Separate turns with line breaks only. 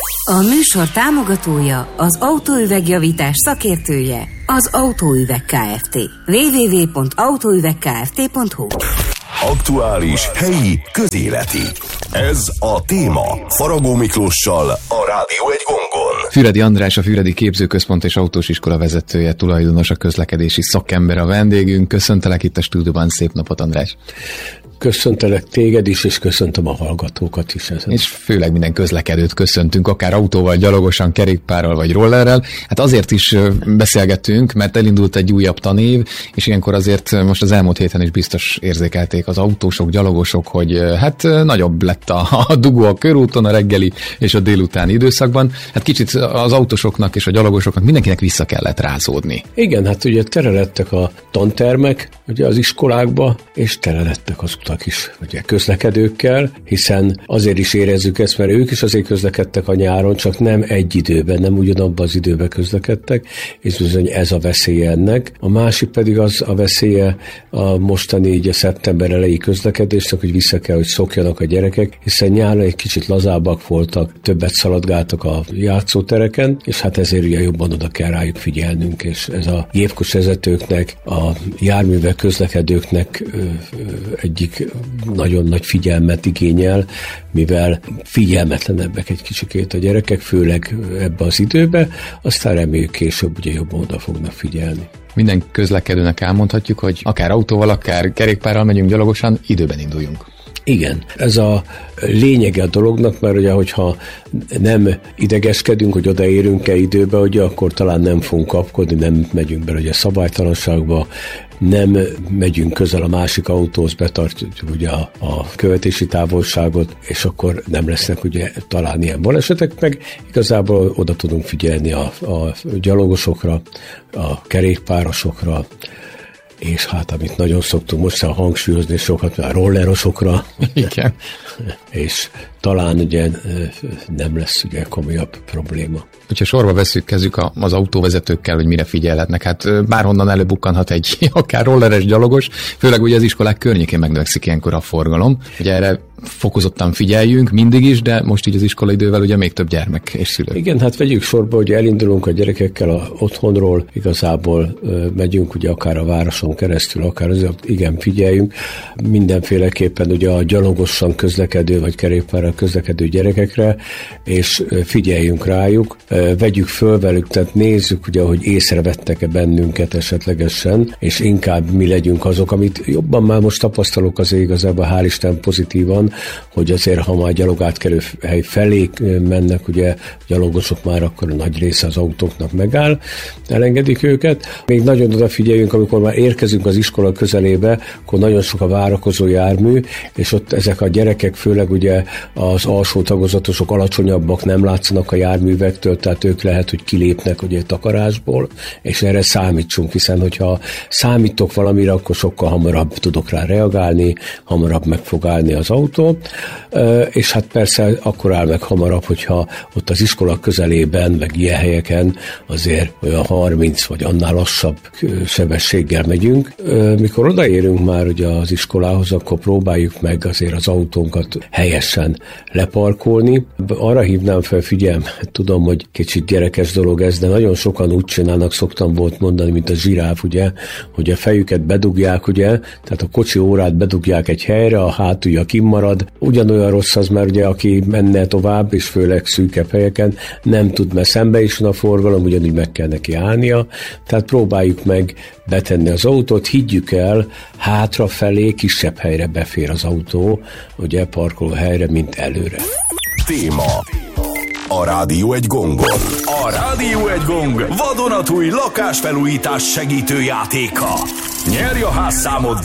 A műsor támogatója, az autóüvegjavítás szakértője, az Autóüveg Kft. www.autóüvegkft.hu.
Aktuális, helyi, közéleti. Ez a téma Faragó Miklóssal, a Rádió egy gongon.
Füredi András, a Füredi Képzőközpont és Autós Iskola vezetője, tulajdonos, a közlekedési szakember a vendégünk. Köszöntelek itt a stúdióban, szép napot, András!
Köszöntelek téged is, és köszöntöm a hallgatókat is.
És főleg minden közlekedőt köszöntünk, akár autóval, gyalogosan, kerékpárral vagy rollerrel. Hát azért is beszélgettünk, mert elindult egy újabb tanév, és ilyenkor azért most az elmúlt héten is biztos érzékelték az autósok, gyalogosok, hogy hát nagyobb lett a dugó a körúton a reggeli és a délutáni időszakban. Hát kicsit az autósoknak és a gyalogosoknak mindenkinek vissza kellett rázódni.
Igen, hát ugye tele lettek a tantermek ugye az iskolákba, és tele lettek az utak is ugye közlekedőkkel, hiszen azért is érezzük ezt, mert ők is azért közlekedtek a nyáron, csak nem egy időben, nem ugyanabban az időben közlekedtek, és bizony ez a veszélye ennek. A másik pedig az a veszélye a mostani így a szeptember elejé közlekedésnek, hogy vissza kell, hogy szokjanak a gyerekek, hiszen nyáron egy kicsit lazábbak voltak, többet szaladgáltak a játszótereken, és hát ezért ugye jobban oda kell rájuk figyelnünk, és ez a gépkocsivezetőknek, a járművek közlekedőknek egyik nagyon nagy figyelmet igényel, mivel figyelmetlenebbek egy kicsikét a gyerekek, főleg ebbe az időbe, aztán reméljük később ugye jobban oda fognak figyelni.
Minden közlekedőnek elmondhatjuk, hogy akár autóval, akár kerékpárral megyünk gyalogosan, időben induljunk.
Igen, ez a lényege a dolognak, mert ugye, hogyha nem idegeskedünk, hogy odaérünk-e időbe, ugye, akkor talán nem fogunk kapkodni, nem megyünk bele ugye szabálytalanságba, nem megyünk közel a másik autóhoz, betartjuk ugye a követési távolságot, és akkor nem lesznek ugye talán ilyen balesetek, meg igazából oda tudunk figyelni a gyalogosokra, a kerékpárosokra, és hát amit nagyon szoktunk most hangsúlyozni sokat, a rollerosokra.
Igen.
És talán ugye nem lesz ugye komolyabb probléma.
Hogyha sorba vesszük, kezdjük az autóvezetőkkel, hogy mire figyelhetnek. Hát bárhonnan előbukkanhat egy akár rolleres gyalogos, főleg ugye az iskolák környékén megnövekszik ilyenkor a forgalom. Ugye erre fokozottan figyeljünk mindig is, de most így az iskolaidővel ugye még több gyermek és szülő.
Igen, hát vegyük sorba, hogy elindulunk a gyerekekkel otthonról, igazából megyünk ugye akár a városon keresztül, akár azért, igen, figyeljünk. Mindenféleképpen ugye a gyalogosan közlekedő vagy kerékpárral közlekedő gyerekekre, és figyeljünk rájuk, vegyük föl velük, tehát nézzük ugye, hogy észrevettek-e bennünket esetlegesen, és inkább mi legyünk azok, amit jobban már most tapasztalok azért igazából, hál' Isten pozitívan, hogy azért, ha már gyalogátkelő hely felé mennek, ugye gyalogosok már, akkor a nagy része az autóknak megáll, elengedik őket. Még nagyon odafigyeljünk, amikor már érkezünk az iskola közelébe, akkor nagyon sok a várakozó jármű, és ott ezek a gyerekek, főleg ugye az alsó tagozatosok alacsonyabbak, nem látszanak a járművektől, tehát ők lehet, hogy kilépnek ugye takarásból, és erre számítsunk, hiszen hogyha számítok valamire, akkor sokkal hamarabb tudok rá reagálni, hamarabb meg fog állni az autó, és hát persze akkor áll meg hamarabb, hogyha ott az iskola közelében, meg ilyen helyeken azért olyan 30 vagy annál lassabb sebességgel megyünk. Mikor odaérünk már ugye az iskolához, akkor próbáljuk meg azért az autónkat helyesen leparkolni. Arra hívnám fel figyelmet, tudom, hogy kicsit gyerekes dolog ez, de nagyon sokan úgy csinálnak, szoktam volt mondani, mint a zsiráf, ugye, hogy a fejüket bedugják, ugye, tehát a kocsi órát bedugják egy helyre, a hátulja kimarad. Ugyanolyan rossz az, mert ugye aki menne tovább, és főleg szűkebb helyeken nem tud, mert szembe is van a forgalom, ugyanúgy meg kell neki állnia. Tehát próbáljuk meg betenni az autót, higgyük el, hátrafelé kisebb helyre befér az autó, ugye parkoló helyre, mint előre.
Téma a Rádió egy gongon. A Rádió egy gong vadonatúj lakásfelújítás segítő játéka. Nyerj a házszámot